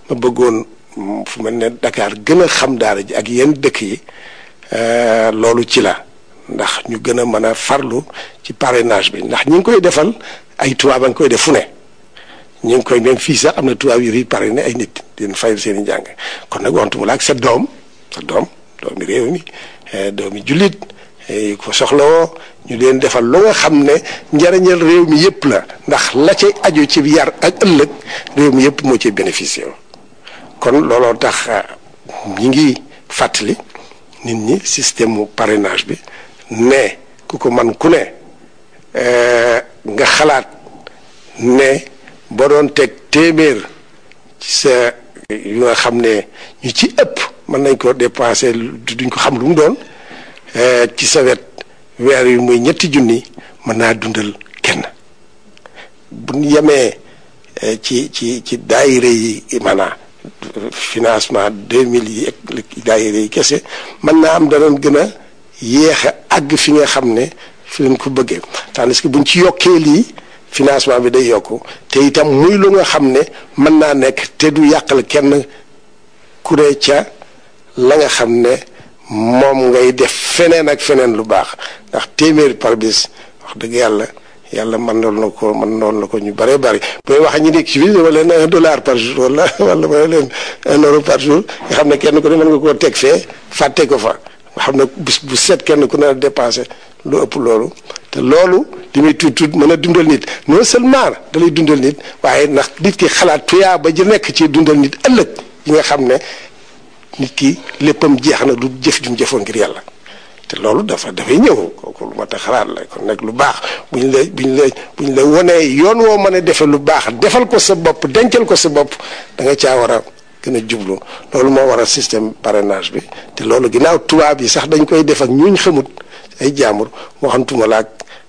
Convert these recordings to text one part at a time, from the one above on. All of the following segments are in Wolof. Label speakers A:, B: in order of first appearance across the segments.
A: ma bëggoon fu mel ne Dakar gën a xam daara ji ak yenn dëkk yi loolu ci la ndax ñu gën a mën a farlu ci parrainage bi ndax ñi ngi koy defal ay tubaab a ngi koy def fu ne ñu ngi koy même fii sax am na tubaab yu fi parrainé ay nit di leen fayal seen i njàng kon nag waxtu mu la ak sa doom doomi réew mi doomi jullit ko soxlawoo ñu leen defal lu nga xam ne njariñal réew mi yëpp la ndax la cay aju ci yar ak ëllëg réew mi yëpp moo ciy bénéficié kon looloo tax ñi ngi fàttali nit ñi système mu parrainage bi ne ku ko man ku ne nga xalaat ne boo doon teg téeméer ci sa yu nga xam ne ñu ci ëpp mën nañ ko dépensé duñ ko xam lu mu doon ci sa wet weer yu muy 3 junni mën naa dundal kenn bu ñu yemee ci daayira yi maanaam financement 2000 yi ak daayira yi kese mën naa am danoon gën a yéex a àgg fi nga xam ne fi leen ko bëggee tandis que buñ ci yokkee lii financement bi day yokku te itam muy lu nga xam ne mën naa nekk te du yàqal kenn ku ne ca la nga xam ne moom ngay def feneen ak feneen lu baax ndax téeméeri par bis wax dëgg yàlla mën noonu la ko ñu bëree bëri booy wax ñu nekk ci biir wala leen $1 par jour wala wala leen €1 par jour nga xam ne kenn ku ne mën nga koo teg fee fàtte ko fa nga xam ne bis bu set kenn ku ne dépensé lu ëpp loolu te loolu li muy tuut mën a dundal nit non seulement da lay dundal nit waaye ndax nit ki xalaat tuyaa ba ji nekk ci dundal nit ëllëg yi nga xam ne nit ki léppam jeex na du jëf jum jëfoon ngir yàlla te loolu dafay ñëw kooku lu mat a xalaat la kon nag lu baax buñ la wonee yoon woo mën a defe lu baax defal ko sa bopp dencal ko sa bopp da nga caa war a gën a jublu loolu moo war a système parrainage bi te loolu ginnaaw tubaab yi sax dañ koy def ak ñuñ xamut ay jaambur waxantuma la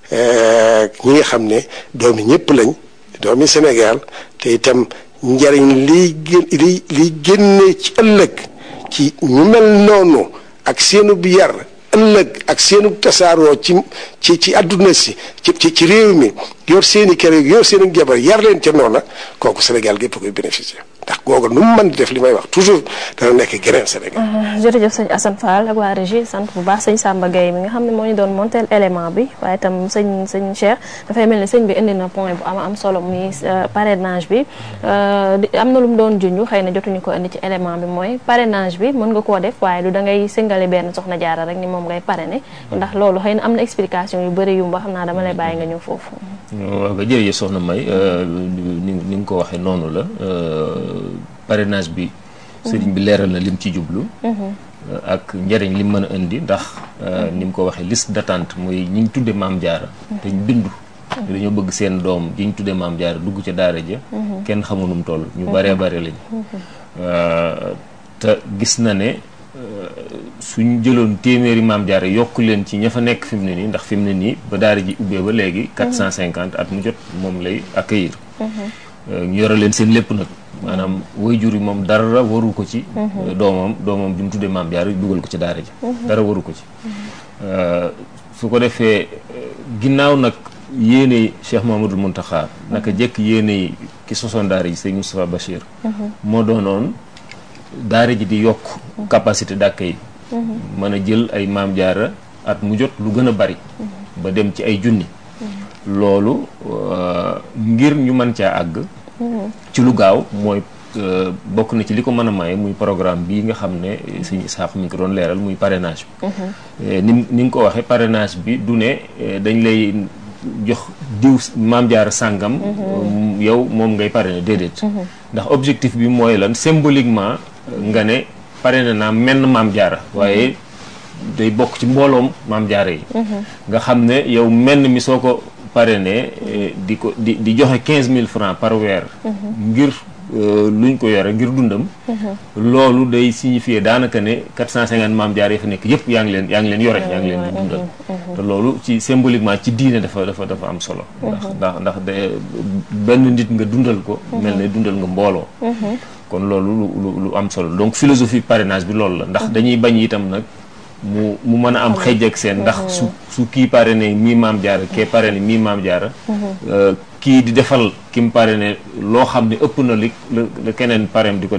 A: ak ñi nga xam ne doomi ñëpp lañ doomi Sénégal te itam njariñ liy génne ci ëllëg ci ñu mel noonu ak seenu bi yar ëllëg ak seenu tasaaroo ci àdduna si ci réew mi yor seeni kër yor seeni jabar yar leen ca noona kooku Sénégal gépp koy bénéficier ndax googu nu mu mën di def li may wax toujours dana nekk geneen Sénégal.
B: jërëjëf sëñ Assane Fall ak waa régie sant bu baax sëñ Samba Gueye mi nga xam ne moo ñu doon montel élément bi waaye itam sëñ Cheikh dafay mel ni sëñ bi indi na point bu am solo muy parrainage bi am na lu mu doon junj xëy na jotuñu ko indi ci élément bi mooy parrainage bi mën nga koo def waaye du da ngay singale benn soxna jaara rek ni moom ngay parrainer ndax loolu xëy na am na explication yu bëri yu mu wax xam naa dama lay bàyyi nga ñëw foofu.
C: waaw nga jërëjëf soxna May ni nga ko waxee noonu la parrainage bi sëriñ bi leeral na lim ci jublu ak njëriñ lim mën a indi ndax ni mu ko waxee liste d'attente mooy ñi ñu tudde maam jaara te ñu bindu dañoo bëgg seen doom ji ñu tudde maam jaara dugg ca daara ja kenn xamu nu mu toll ñu baree bare lañ te gis na ne suñ jëloon téeméeri maam jaara yokk leen ci ña fa nekk fi mu ne nii ndax fi mu ne nii ba daara ji ubbee ba léegi 450 at mu jot moom lay accueillir ñu yore leen seen lépp nag maanaam waajur yi moom dara waru ko ci doomam bi mu tuddee maam jaara dugal ko ci daara ji dara waru ko ci su ko defee ginnaaw nag yéene Cheikh Mamadou Mountakha naka jekk yéene ki sosoon daara ji sëñ Moustapha Bachir moo doonoon daara ji di yokk capacité d'accueil mën a jël ay maam jaara at mu jot lu gën a bari ba dem ci ay junni loolu ngir ñu mën caa àgg ci lu gaaw mooy bokk na ci li ko mën a maye muy programme bii nga xam ne sëñ Isaax mi ngi ko doon leeral muy parrainage bi ni nga ko waxee parrainage bi du ne dañ lay jox diw maam jaara sàngam yow moom ngay parrainer déedéet ndax objectif bi mooy lan symboliquement nga ne parrainé naa menn maam jaara waaye day bokk ci mbooloom maam jaara yi nga xam ne yow menn mi soo ko parrainé di joxe 15 000 francs par weer ngir luñ ko yore ngir dundam loolu day signifier daanaka ne 450 maam jaara yi fa nekk yëpp yaa ngi leen yore yaa ngi leen di dundal te loolu ci symboliquement ci diine dafa am solo ndax benn nit nga dundal ko mel ne dundal nga mbooloo kon loolu lu am solo donc philosophie parrainage bi loolu la ndax dañuy bañ itam nag mu mën a am xëj ak seen ndax su kii parrainé mii maam jaara kee parrainé mii maam jaara kii di defal ki mu parrainé loo xam ne ëpp na li la keneen parrain di ko